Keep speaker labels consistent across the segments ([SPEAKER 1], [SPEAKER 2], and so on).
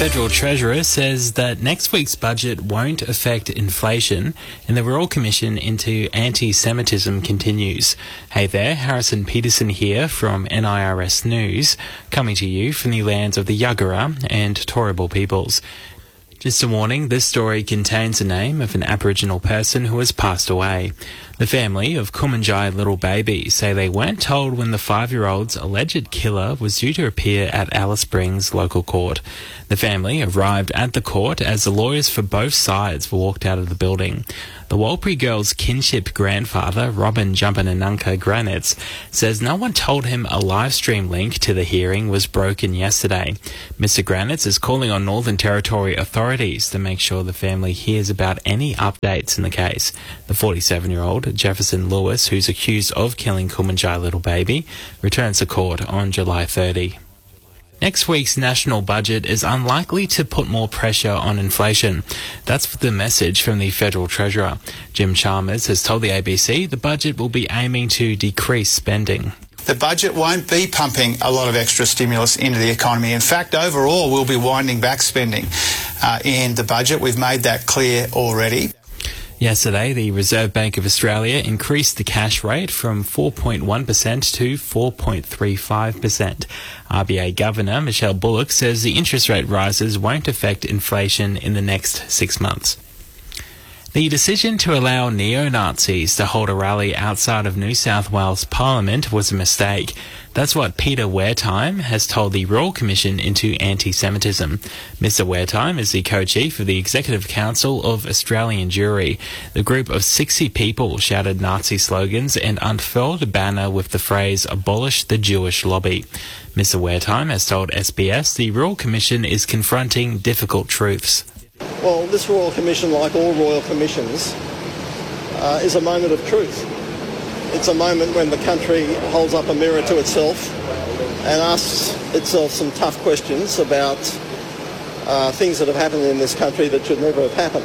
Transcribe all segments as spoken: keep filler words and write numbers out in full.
[SPEAKER 1] Federal Treasurer says that next week's budget won't affect inflation, and the Royal Commission into anti-Semitism continues. Hey there, Harrison Peterson here from N I R S News, coming to you from the lands of the Yagara and Turrbal peoples. Just a warning, this story contains the name of an Aboriginal person who has passed away. The family of Kumanjai little baby say they weren't told when the five-year-old's alleged killer was due to appear at Alice Springs local court. The family arrived at the court as the lawyers for both sides walked out of the building. The Warlpiri girl's kinship grandfather, Robin Jumpananunka Granitz, says no one told him a live stream link to the hearing was broken yesterday. Mister Granitz is calling on Northern Territory authorities to make sure the family hears about any updates in the case. The forty-seven-year-old, Jefferson Lewis, who's accused of killing Kumanjai little baby, returns to court on July thirtieth. Next week's national budget is unlikely to put more pressure on inflation. That's the message from the Federal Treasurer. Jim Chalmers has told the A B C the budget will be aiming to decrease spending.
[SPEAKER 2] The budget won't be pumping a lot of extra stimulus into the economy. In fact, overall, we'll be winding back spending uh, in the budget. We've made that clear already.
[SPEAKER 1] Yesterday, the Reserve Bank of Australia increased the cash rate from four point one percent to four point three five percent. R B A Governor Michelle Bullock says the interest rate rises won't affect inflation in the next six months. The decision to allow neo-Nazis to hold a rally outside of New South Wales Parliament was a mistake. That's what Peter Wertheim has told the Royal Commission into Anti-Semitism. Mister Wertheim is the co-chief of the Executive Council of Australian Jewry. The group of sixty people shouted Nazi slogans and unfurled a banner with the phrase, "Abolish the Jewish lobby." Mister Wertheim has told S B S the Royal Commission is confronting difficult truths.
[SPEAKER 3] Well, this Royal Commission, like all Royal Commissions, uh, is a moment of truth. It's a moment when the country holds up a mirror to itself and asks itself some tough questions about uh, things that have happened in this country that should never have happened.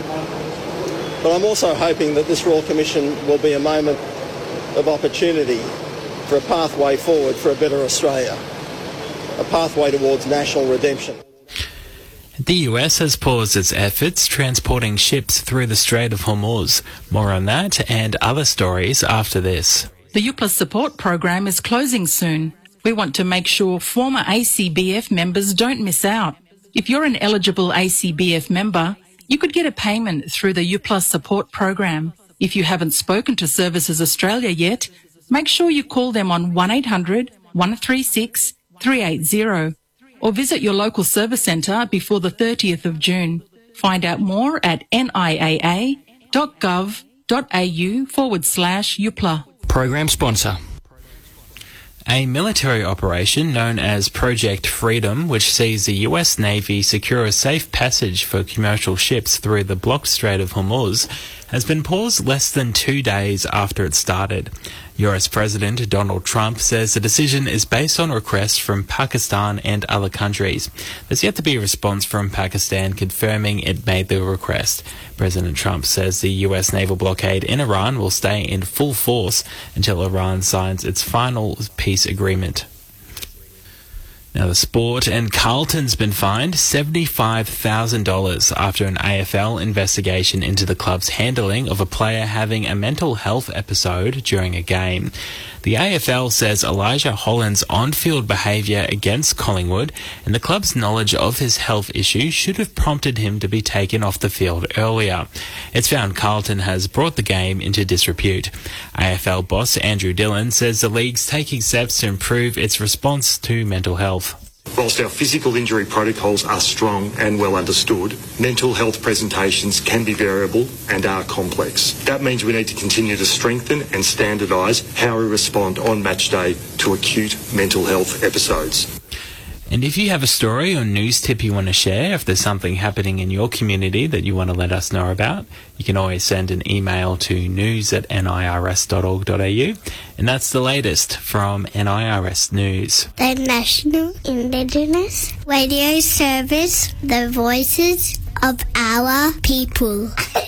[SPEAKER 3] But I'm also hoping that this Royal Commission will be a moment of opportunity for a pathway forward for a better Australia, a pathway towards national redemption.
[SPEAKER 1] The U S has paused its efforts transporting ships through the Strait of Hormuz. More on that and other stories after this.
[SPEAKER 4] The U Plus support program is closing soon. We want to make sure former A C B F members don't miss out. If you're an eligible A C B F member, you could get a payment through the U Plus support program. If you haven't spoken to Services Australia yet, make sure you call them on one eight hundred, one three six, three eight zero. Or visit your local service centre before the thirtieth of June. Find out more at niaa.gov.au forward slash UPLA.
[SPEAKER 5] Program sponsor.
[SPEAKER 1] A military operation known as Project Freedom, which sees the U S Navy secure a safe passage for commercial ships through the blocked Strait of Hormuz, has been paused less than two days after it started. U S President Donald Trump says the decision is based on requests from Pakistan and other countries. There's yet to be a response from Pakistan confirming it made the request. President Trump says the U S naval blockade in Iran will stay in full force until Iran signs its final peace agreement. Now the sport, and Carlton's been fined seventy-five thousand dollars after an A F L investigation into the club's handling of a player having a mental health episode during a game. The A F L says Elijah Holland's on-field behaviour against Collingwood and the club's knowledge of his health issues should have prompted him to be taken off the field earlier. It's found Carlton has brought the game into disrepute. A F L boss Andrew Dillon says the league's taking steps to improve its response to mental health.
[SPEAKER 6] Whilst our physical injury protocols are strong and well understood, mental health presentations can be variable and are complex. That means we need to continue to strengthen and standardise how we respond on match day to acute mental health episodes.
[SPEAKER 1] And if you have a story or news tip you want to share, if there's something happening in your community that you want to let us know about, you can always send an email to news at nirs dot org dot a u. And that's the latest from N I R S News.
[SPEAKER 7] The National Indigenous Radio Service, the voices of our people.